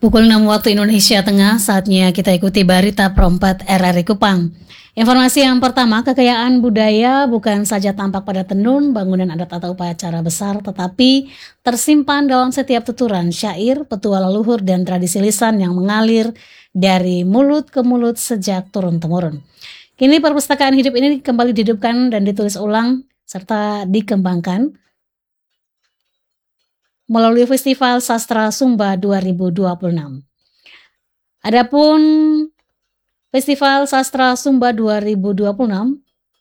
Pukul 6 waktu Indonesia Tengah, saatnya kita ikuti berita Pro4 RRI Kupang. Informasi yang pertama, kekayaan budaya bukan saja tampak pada tenun, bangunan adat atau upacara besar, tetapi tersimpan dalam setiap tuturan syair, petualang leluhur, dan tradisi lisan yang mengalir dari mulut ke mulut sejak turun-temurun. Kini perpustakaan hidup ini kembali dihidupkan dan ditulis ulang serta dikembangkan melalui Festival Sastra Sumba 2026. Adapun Festival Sastra Sumba 2026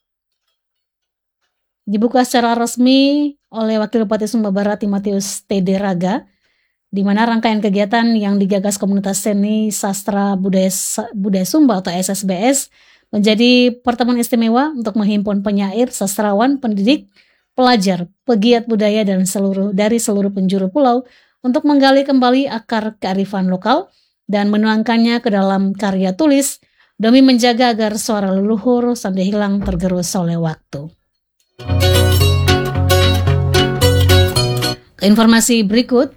dibuka secara resmi oleh Wakil Bupati Sumba Barat Timotius T.D. Raga, di mana rangkaian kegiatan yang digagas Komunitas Seni Sastra Budaya Sumba atau SSBS menjadi pertemuan istimewa untuk menghimpun penyair, sastrawan, pendidik, pelajar, pegiat budaya dan dari seluruh penjuru pulau untuk menggali kembali akar kearifan lokal dan menuangkannya ke dalam karya tulis demi menjaga agar suara leluhur sampai hilang tergerus oleh waktu. Informasi berikut,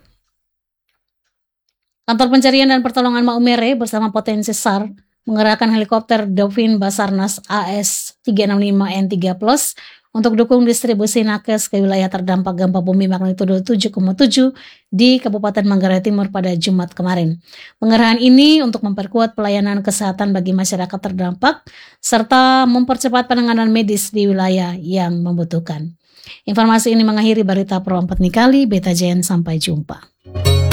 Kantor Pencarian dan Pertolongan Maumere bersama Potensi SAR mengerahkan helikopter Dolphin Basarnas AS-365N3 Plus untuk dukung distribusi nakes ke wilayah terdampak gempa bumi magnitudo 7,7 di Kabupaten Manggarai Timur pada Jumat kemarin. Pengerahan ini untuk memperkuat pelayanan kesehatan bagi masyarakat terdampak serta mempercepat penanganan medis di wilayah yang membutuhkan. Informasi ini mengakhiri berita Pro 4 Nikali, Beta Jen, sampai jumpa.